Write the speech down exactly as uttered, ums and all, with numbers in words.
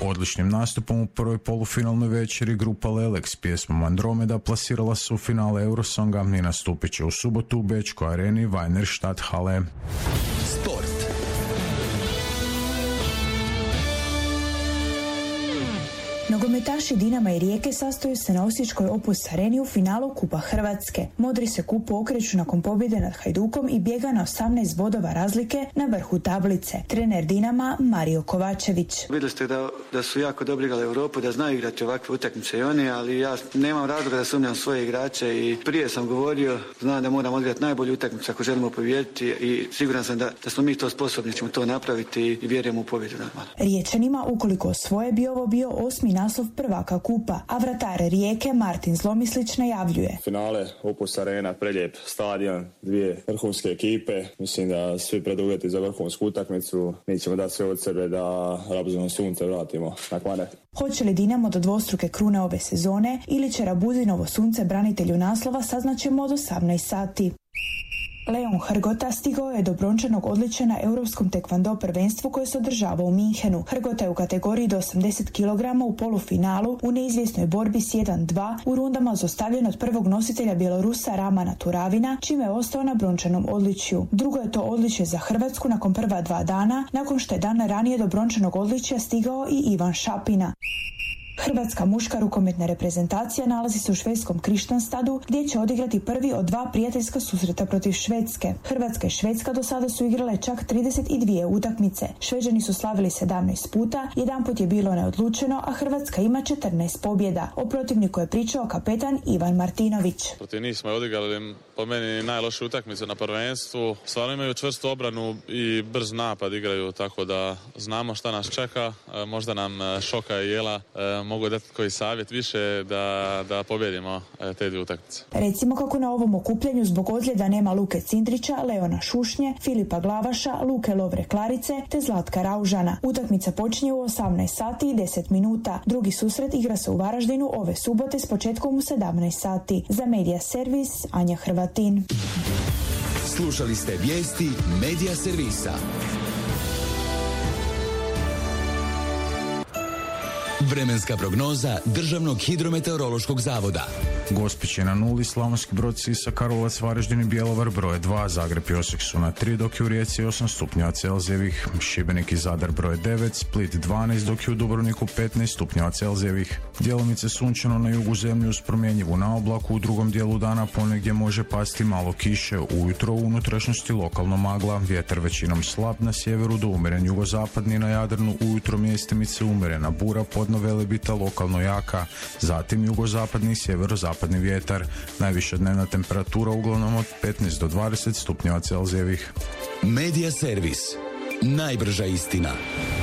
Odličnim nastupom u prvoj polufinalnoj večeri grupa Lelek s pjesmom Andromeda plasirala se u finale Eurosonga i nastupit će u subotu u bečkoj areni Wiener Stadthalle. Sport. Nogometaši Dinama i Rijeke sastaju se na osječkoj Opus areni u finalu Kupa Hrvatske. Modri se kupu okreću nakon pobjede nad Hajdukom i bijega na osamnaest bodova razlike na vrhu tablice. Trener Dinama Mario Kovačević. Vidjeli ste da, da su jako dobro igrali Europu, da znaju igrati ovakve utakmice i oni, ali ja nemam razloga da sumnjam svoje igrače i prije sam govorio, znam da moramo odigrati najbolju utakmicu ako želimo pobijediti i siguran sam da, da smo mi to sposobni, ćemo to napraviti i, i vjerujemo u pobjedu. Riječanima, ukoliko osvoje, bi ovo bio osmi naslov prvaka kupa, a vratar Rijeke Martin Zlomislić najavljuje. Finale, Opus arena, prelijep stadion, dvije vrhunske ekipe. Mislim da svi preduvjeti za vrhunsku utakmicu. Mi ćemo dati sve od sebe da Rabuzino sunce vratimo na kvane. Hoće li Dinamo do dvostruke krune ove sezone ili će Rabuzinovo sunce branitelju naslova, saznaćemo od osamnaest sati. Leon Hrgota stigao je do brončanog odličja na europskom tekvando prvenstvu koje se održava u Minhenu. Hrgota je u kategoriji do osamdeset kilograma u polufinalu u neizvjesnoj borbi s jedan dva u rundama zostavljen od prvog nositelja Bjelorusa Ramana Turavina, čime je ostao na brončanom odličju. Drugo je to odličje za Hrvatsku nakon prva dva dana, nakon što je dan ranije do brončanog odličja stigao i Ivan Šapina. Hrvatska muška rukometna reprezentacija nalazi se u švedskom Kristianstadu gdje će odigrati prvi od dva prijateljska susreta protiv Švedske. Hrvatska i Švedska do sada su igrale čak trideset dvije utakmice. Šveđani su slavili sedamnaest puta, jedanput je bilo neodlučeno, a Hrvatska ima četrnaest pobjeda. O protivniku je pričao kapetan Ivan Martinović. Protiv njih smo odigrali po meni najlošiju utakmicu na prvenstvu. Stvarno imaju čvrstu obranu i brz napad igraju, tako da znamo šta nas čeka. Možda nam Šoka i Jela mogu dati koji savjet više da, da pobjedimo te dvije utakmice. Recimo kako na ovom okupljanju zbog ozljeda nema Luke Cindrića, Leona Šušnje, Filipa Glavaša, Luke Lovre Klarice te Zlatka Raužana. Utakmica počinje u osamnaest sati i deset minuta. Drugi susret igra se u Varaždinu ove subote s početkom u sedamnaest sati. Za Medija Servis, Anja Hrvatin. Slušali ste vijesti Medija Servisa. Vremenska prognoza Državnog hidrometeorološkog zavoda. Gospić je na nuli, Slavonski Brod, Sisak, Karlovac, Varaždin i Bjelovar broj dva, Zagreb i Osijek su na tri, dok je u Rijeci osam stupnjeva Celzijevih, Šibenik i Zadar broj devet, Split dvanaest, dok je u Dubrovniku petnaest stupnjeva Celzijevih. Djelomice sunčano na jugu zemlje uz promjenjivu na oblaku, u drugom dijelu dana ponegdje može pasti malo kiše, ujutro u unutrašnjosti lokalno magla, vjetar većinom slab na sjeveru do umjeren jugozapadni, na Jadranu ujutro mjestimice umjerena bura, podno Velebita lokalno jaka, zatim jugozapadni i sjeverozapadni vjetar. Najviša dnevna temperatura uglavnom od petnaest do dvadeset stupnjeva Celzijevih. Medija Servis. Najbrža istina.